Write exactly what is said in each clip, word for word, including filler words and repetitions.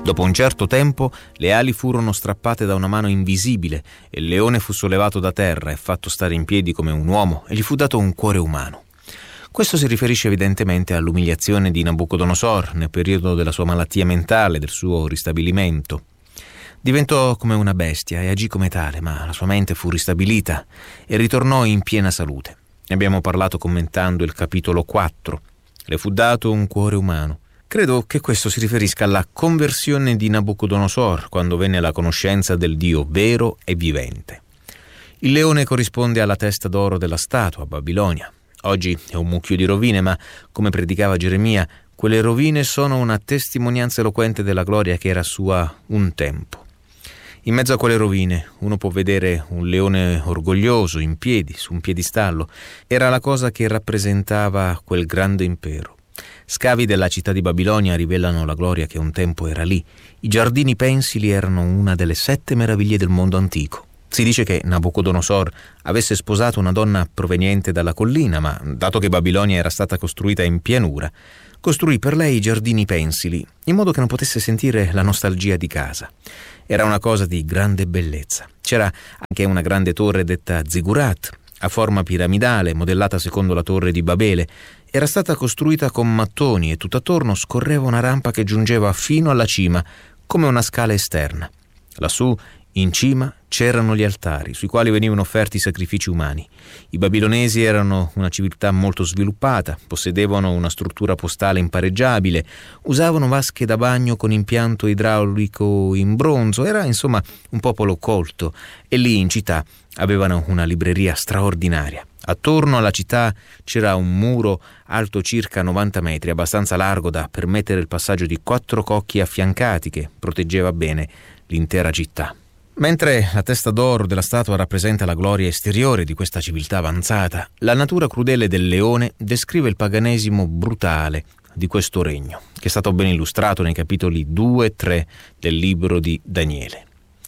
Dopo un certo tempo le ali furono strappate da una mano invisibile e il leone fu sollevato da terra e fatto stare in piedi come un uomo e gli fu dato un cuore umano. Questo si riferisce evidentemente all'umiliazione di Nabucodonosor nel periodo della sua malattia mentale, del suo ristabilimento. Diventò come una bestia e agì come tale, ma la sua mente fu ristabilita e ritornò in piena salute. Ne abbiamo parlato commentando il capitolo quattro. Le fu dato un cuore umano. Credo che questo si riferisca alla conversione di Nabucodonosor quando venne alla conoscenza del Dio vero e vivente. Il leone corrisponde alla testa d'oro della statua a Babilonia. Oggi è un mucchio di rovine, ma come predicava Geremia, quelle rovine sono una testimonianza eloquente della gloria che era sua un tempo. In mezzo a quelle rovine uno può vedere un leone orgoglioso in piedi, su un piedistallo. Era la cosa che rappresentava quel grande impero. Scavi della città di Babilonia rivelano la gloria che un tempo era lì. I giardini pensili erano una delle sette meraviglie del mondo antico. Si dice che Nabucodonosor avesse sposato una donna proveniente dalla collina, ma dato che Babilonia era stata costruita in pianura, costruì per lei i giardini pensili, in modo che non potesse sentire la nostalgia di casa. Era una cosa di grande bellezza. C'era anche una grande torre detta Zigurat, a forma piramidale, modellata secondo la torre di Babele. Era stata costruita con mattoni e tutt'attorno scorreva una rampa che giungeva fino alla cima, come una scala esterna. Lassù, in cima, c'erano gli altari, sui quali venivano offerti sacrifici umani. I babilonesi erano una civiltà molto sviluppata, possedevano una struttura postale impareggiabile, usavano vasche da bagno con impianto idraulico in bronzo, era insomma un popolo colto, e lì in città avevano una libreria straordinaria. Attorno alla città c'era un muro alto circa novanta metri, abbastanza largo da permettere il passaggio di quattro cocchi affiancati che proteggeva bene l'intera città. Mentre la testa d'oro della statua rappresenta la gloria esteriore di questa civiltà avanzata, la natura crudele del leone descrive il paganesimo brutale di questo regno, che è stato ben illustrato nei capitoli due e tre del libro di Daniele.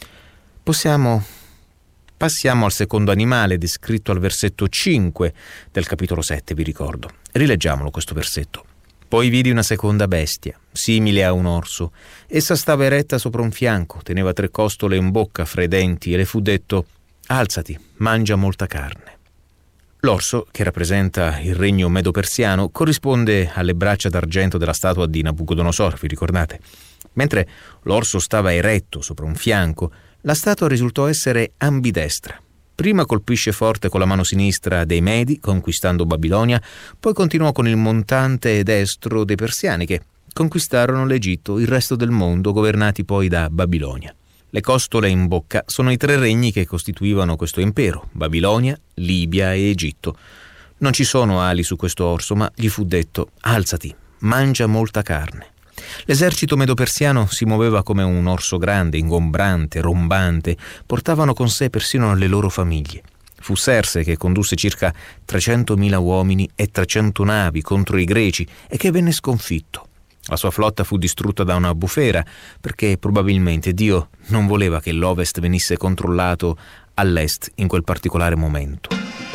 Possiamo Passiamo al secondo animale descritto al versetto cinque del capitolo sette, vi ricordo. Rileggiamolo questo versetto. Poi vidi una seconda bestia, simile a un orso. Essa stava eretta sopra un fianco, teneva tre costole in bocca fra i denti e le fu detto: alzati, mangia molta carne. L'orso, che rappresenta il regno medo-persiano, corrisponde alle braccia d'argento della statua di Nabucodonosor, vi ricordate? Mentre l'orso stava eretto sopra un fianco, la statua risultò essere ambidestra. Prima colpisce forte con la mano sinistra dei Medi, conquistando Babilonia, poi continuò con il montante destro dei Persiani, che conquistarono l'Egitto, il resto del mondo, governati poi da Babilonia. Le costole in bocca sono i tre regni che costituivano questo impero: Babilonia, Libia e Egitto. Non ci sono ali su questo orso, ma gli fu detto: alzati, mangia molta carne. L'esercito medo-persiano si muoveva come un orso grande, ingombrante, rombante. Portavano con sé persino le loro famiglie. Fu Serse che condusse circa trecentomila uomini e trecento navi contro i greci e che venne sconfitto. La sua flotta fu distrutta da una bufera, perché probabilmente Dio non voleva che l'Ovest venisse controllato all'Est in quel particolare momento.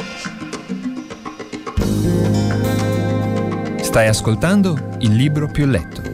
Stai ascoltando Il libro più letto.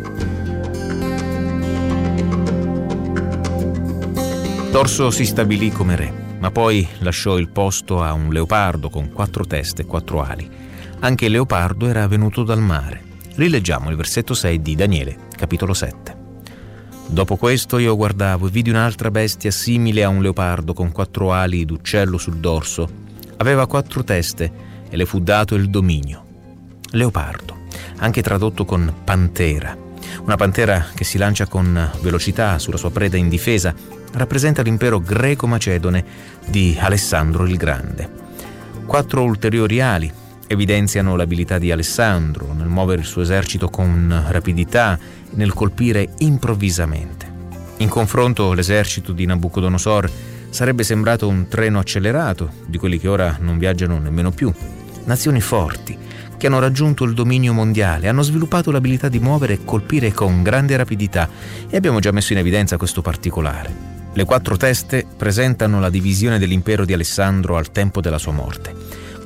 L'orso si stabilì come re, ma poi lasciò il posto a un leopardo con quattro teste e quattro ali. Anche il leopardo era venuto dal mare. Rileggiamo il versetto sei di Daniele, capitolo sette. Dopo questo io guardavo e vidi un'altra bestia simile a un leopardo con quattro ali d'uccello sul dorso. Aveva quattro teste e le fu dato il dominio. Leopardo, anche tradotto con pantera. Una pantera che si lancia con velocità sulla sua preda indifesa, rappresenta l'impero greco-macedone di Alessandro il Grande. Quattro ulteriori ali evidenziano l'abilità di Alessandro nel muovere il suo esercito con rapidità e nel colpire improvvisamente. In confronto, l'esercito di Nabucodonosor sarebbe sembrato un treno accelerato, di quelli che ora non viaggiano nemmeno più. Nazioni forti, che hanno raggiunto il dominio mondiale, hanno sviluppato l'abilità di muovere e colpire con grande rapidità, e abbiamo già messo in evidenza questo particolare. Le quattro teste presentano la divisione dell'impero di Alessandro al tempo della sua morte.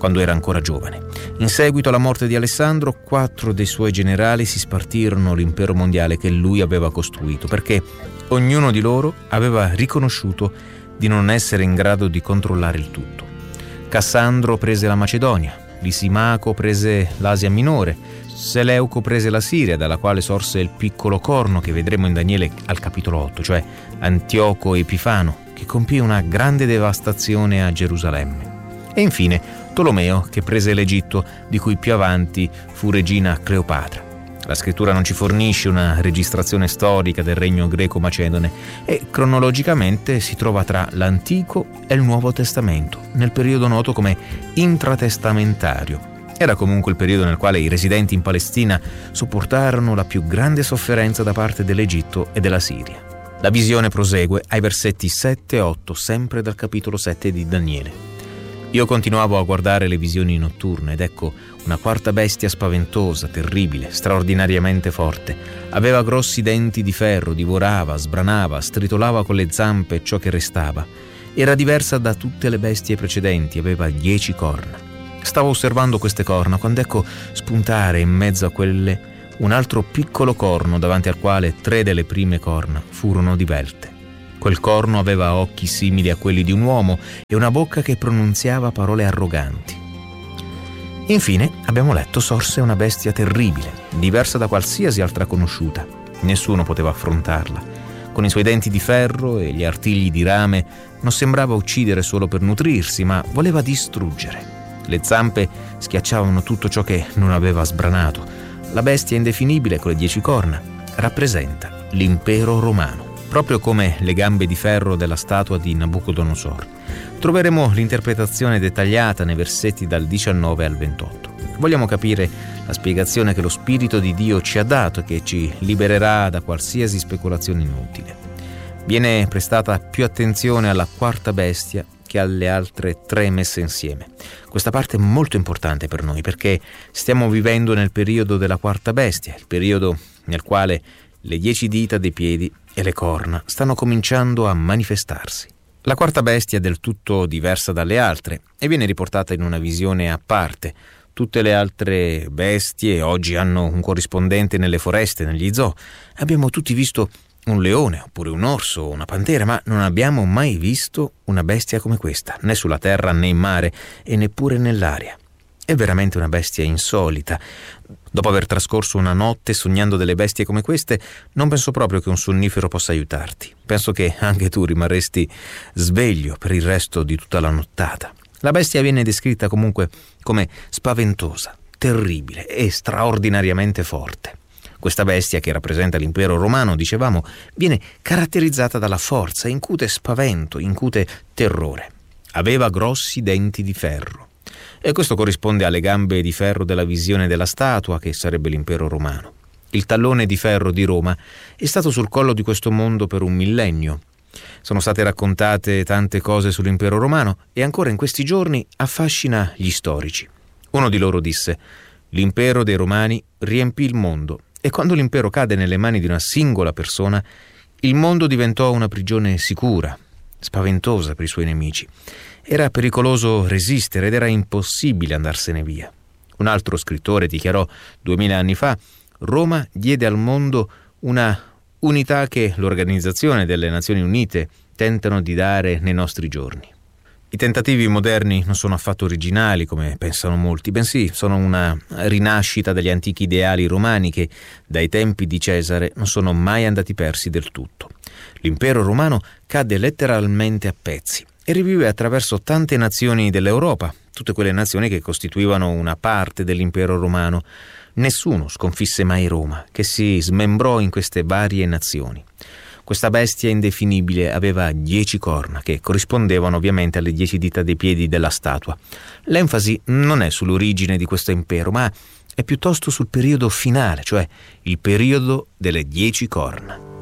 quando era ancora giovane. In seguito alla morte di Alessandro, quattro dei suoi generali si spartirono l'impero mondiale che lui aveva costruito, perché ognuno di loro aveva riconosciuto di non essere in grado di controllare il tutto. Cassandro prese la Macedonia, Lisimaco prese l'Asia Minore, Seleuco prese la Siria, dalla quale sorse il piccolo corno che vedremo in Daniele al capitolo otto, cioè Antioco Epifano, che compì una grande devastazione a Gerusalemme. E infine Tolomeo, che prese l'Egitto, di cui più avanti fu regina Cleopatra. La scrittura non ci fornisce una registrazione storica del regno greco-macedone e cronologicamente si trova tra l'Antico e il Nuovo Testamento, nel periodo noto come intratestamentario. Era comunque il periodo nel quale i residenti in Palestina sopportarono la più grande sofferenza da parte dell'Egitto e della Siria. La visione prosegue ai versetti sette e otto, sempre dal capitolo sette di Daniele. Io continuavo a guardare le visioni notturne ed ecco una quarta bestia spaventosa, terribile, straordinariamente forte. Aveva grossi denti di ferro, divorava, sbranava, stritolava con le zampe ciò che restava. Era diversa da tutte le bestie precedenti, aveva dieci corna. Stavo osservando queste corna quando ecco spuntare in mezzo a quelle un altro piccolo corno davanti al quale tre delle prime corna furono divelte. Quel corno aveva occhi simili a quelli di un uomo e una bocca che pronunziava parole arroganti. Infine, abbiamo letto, sorse una bestia terribile, diversa da qualsiasi altra conosciuta. Nessuno poteva affrontarla. Con i suoi denti di ferro e gli artigli di rame non sembrava uccidere solo per nutrirsi, ma voleva distruggere. Le zampe schiacciavano tutto ciò che non aveva sbranato. La bestia indefinibile con le dieci corna rappresenta l'impero romano, proprio come le gambe di ferro della statua di Nabucodonosor. Troveremo l'interpretazione dettagliata nei versetti dal diciannove al ventotto. Vogliamo capire la spiegazione che lo Spirito di Dio ci ha dato e che ci libererà da qualsiasi speculazione inutile. Viene prestata più attenzione alla quarta bestia che alle altre tre messe insieme. Questa parte è molto importante per noi perché stiamo vivendo nel periodo della quarta bestia, il periodo nel quale le dieci dita dei piedi e le corna stanno cominciando a manifestarsi. La quarta bestia è del tutto diversa dalle altre e viene riportata in una visione a parte. Tutte le altre bestie oggi hanno un corrispondente nelle foreste, negli zoo. Abbiamo tutti visto un leone, oppure un orso o una pantera, ma non abbiamo mai visto una bestia come questa, né sulla terra né in mare e neppure nell'aria. È veramente una bestia insolita. Dopo aver trascorso una notte sognando delle bestie come queste, non penso proprio che un sonnifero possa aiutarti. Penso che anche tu rimarresti sveglio per il resto di tutta la nottata. La bestia viene descritta comunque come spaventosa, terribile e straordinariamente forte. Questa bestia, che rappresenta l'impero romano, dicevamo, viene caratterizzata dalla forza, incute spavento, incute terrore. Aveva grossi denti di ferro. E questo corrisponde alle gambe di ferro della visione della statua, che sarebbe l'impero romano. Il tallone di ferro di Roma è stato sul collo di questo mondo per un millennio. Sono state raccontate tante cose sull'impero romano e ancora in questi giorni affascina gli storici. Uno di loro disse: l'impero dei Romani riempì il mondo e quando l'impero cade nelle mani di una singola persona, il mondo diventò una prigione sicura, spaventosa per i suoi nemici. Era pericoloso resistere ed era impossibile andarsene via. Un altro scrittore dichiarò duemila anni fa: Roma diede al mondo una unità che l'Organizzazione delle Nazioni Unite tentano di dare nei nostri giorni. I tentativi moderni non sono affatto originali, come pensano molti, bensì sono una rinascita degli antichi ideali romani che, dai tempi di Cesare, non sono mai andati persi del tutto. L'impero romano cadde letteralmente a pezzi e rivive attraverso tante nazioni dell'Europa, tutte quelle nazioni che costituivano una parte dell'impero romano. Nessuno sconfisse mai Roma, che si smembrò in queste varie nazioni. Questa bestia indefinibile aveva dieci corna, che corrispondevano ovviamente alle dieci dita dei piedi della statua. L'enfasi non è sull'origine di questo impero, ma è piuttosto sul periodo finale, cioè il periodo delle dieci corna.